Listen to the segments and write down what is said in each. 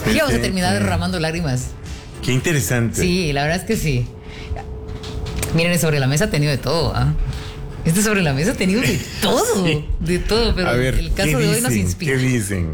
Aquí vamos a terminar derramando lágrimas. Qué interesante. Sí, la verdad es que sí. Miren, el sobre la mesa ha tenido de todo, ¿ah? Este sobre la mesa ha tenido de todo, sí. De todo, pero a ver, el caso de hoy nos inspira. ¿Qué dicen?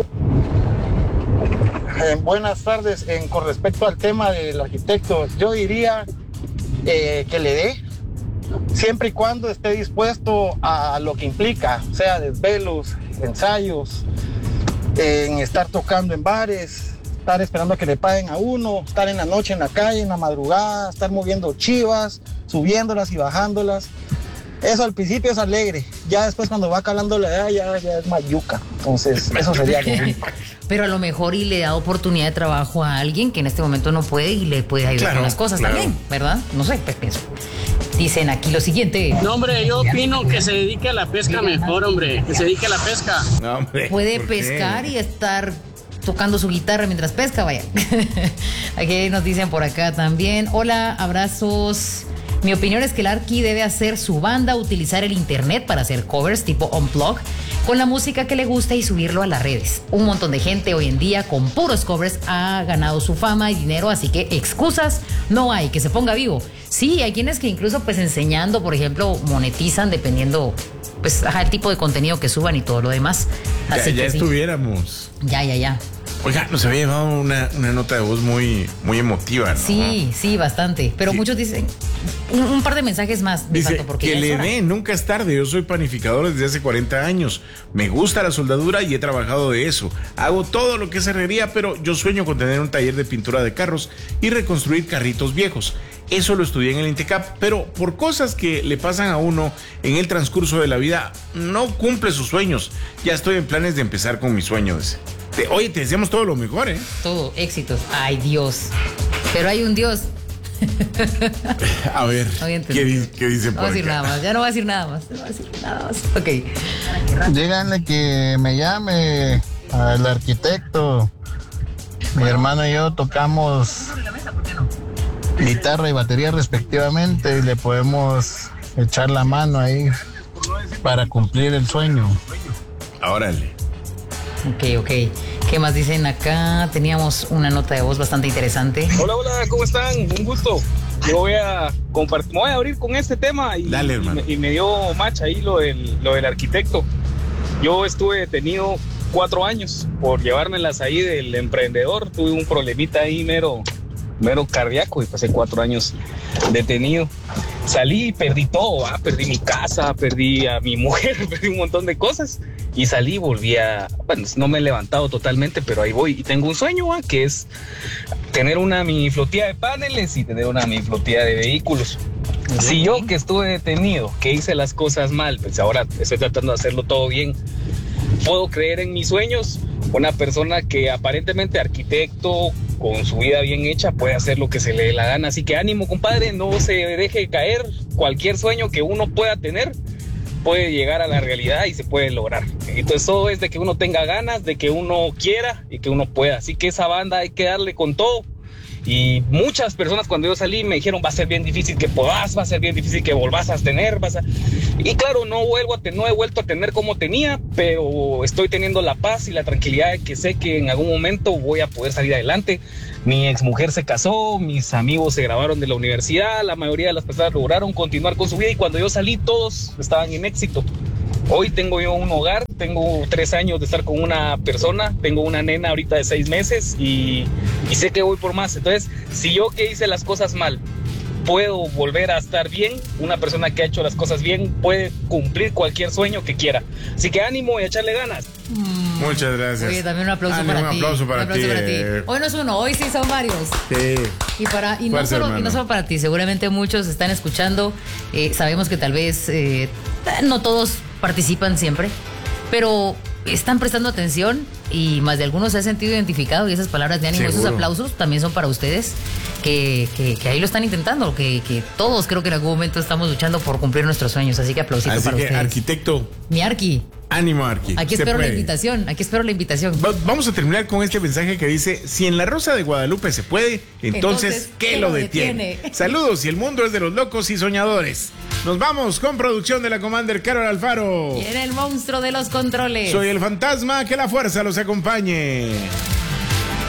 Buenas tardes. Con respecto al tema del arquitecto, yo diría que le dé, siempre y cuando esté dispuesto a lo que implica, sea desvelos, ensayos, en estar tocando en bares, estar esperando a que le paguen a uno, estar en la noche en la calle, en la madrugada, estar moviendo chivas, subiéndolas y bajándolas. Eso al principio es alegre, ya después cuando va calando la edad ya es mayuca. Entonces eso sería algo. Pero a lo mejor y le da oportunidad de trabajo a alguien que en este momento no puede y le puede ayudar con las cosas también, ¿verdad? No sé, pues pienso. Dicen aquí lo siguiente. No, hombre, yo opino que se dedique a la pesca mejor, hombre. Que se dedique a la pesca. No, hombre. Puede pescar y estar tocando su guitarra mientras pesca, vaya. Aquí nos dicen por acá también. Hola, abrazos. Mi opinión es que el Arqui debe hacer su banda, utilizar el internet para hacer covers tipo unplug con la música que le gusta y subirlo a las redes. Un montón de gente hoy en día con puros covers ha ganado su fama y dinero, así que excusas no hay, que se ponga vivo. Sí, hay quienes que incluso pues enseñando, por ejemplo, monetizan dependiendo pues el tipo de contenido que suban y todo lo demás. Así ya que estuviéramos. Ya. Oiga, nos había llevado una nota de voz muy emotiva, ¿no? Sí, bastante. Pero sí. Muchos dicen, un par de mensajes más. Dice, porque que le den, nunca es tarde. Yo soy panificador desde hace 40 años. Me gusta la soldadura y he trabajado de eso. Hago todo lo que es herrería, pero yo sueño con tener un taller de pintura de carros y reconstruir carritos viejos. Eso lo estudié en el INTECAP, pero por cosas que le pasan a uno en el transcurso de la vida, no cumple sus sueños. Ya estoy en planes de empezar con mis sueños. Oye, te deseamos todo lo mejor, ¿eh? Todo, éxitos. Ay, Dios. Pero hay un Dios. A ver, ¿qué dicen por acá? No voy a decir nada más, ya no voy a decir nada más. Ok. Díganle que me llame al arquitecto. Mi hermano y yo tocamos guitarra y batería respectivamente y le podemos echar la mano ahí para cumplir el sueño. Órale. Ok. ¿Qué más dicen acá? Teníamos una nota de voz bastante interesante. Hola, ¿cómo están? Un gusto. Yo voy a abrir con este tema y, dale, hermano. y me dio match ahí lo del arquitecto. Yo estuve detenido 4 años por llevármelas ahí del emprendedor. Tuve un problemita ahí mero cardíaco y pasé 4 años detenido. Salí y perdí todo, perdí mi casa, perdí a mi mujer, perdí un montón de cosas y salí y volví no me he levantado totalmente, pero ahí voy y tengo un sueño, que es tener una mini flotilla de paneles y tener una mini flotilla de vehículos. Si yo que estuve detenido, que hice las cosas mal, pues ahora estoy tratando de hacerlo todo bien, puedo creer en mis sueños. Una persona que aparentemente arquitecto, con su vida bien hecha, puede hacer lo que se le dé la gana. Así que ánimo, compadre, no se deje caer. Cualquier sueño que uno pueda tener puede llegar a la realidad y se puede lograr. Entonces todo es de que uno tenga ganas, de que uno quiera y que uno pueda. Así que esa banda hay que darle con todo. Y muchas personas cuando yo salí me dijeron, va a ser bien difícil que puedas, va a ser bien difícil que volvás a tener, Y claro, no he vuelto a tener como tenía, pero estoy teniendo la paz y la tranquilidad de que sé que en algún momento voy a poder salir adelante. Mi exmujer se casó, mis amigos se graduaron de la universidad, la mayoría de las personas lograron continuar con su vida y cuando yo salí todos estaban en éxito. Hoy tengo yo un hogar, tengo 3 años de estar con una persona, tengo una nena ahorita de 6 meses y sé que voy por más. Entonces, si yo que hice las cosas mal puedo volver a estar bien, una persona que ha hecho las cosas bien puede cumplir cualquier sueño que quiera. Así que ánimo y echarle ganas. Muchas gracias. Oye, también un aplauso para ti. Un aplauso para ti. Hoy no es uno, hoy sí son varios. Sí. Y no solo para ti, seguramente muchos están escuchando. Sabemos que tal vez no todos participan siempre, pero están prestando atención y más de algunos se han sentido identificados y esas palabras de ánimo, esos aplausos también son para ustedes que ahí lo están intentando, que todos creo que en algún momento estamos luchando por cumplir nuestros sueños, así que aplausito para ustedes. Arquitecto. Mi Arqui. Ánimo, Arqui. Aquí espero la invitación. Vamos a terminar con este mensaje que dice, si en la Rosa de Guadalupe se puede, entonces ¿qué lo detiene? Saludos y el mundo es de los locos y soñadores. Nos vamos con producción de la Commander Carol Alfaro. Y en el monstruo de los controles. Soy el fantasma, que la fuerza los acompañe.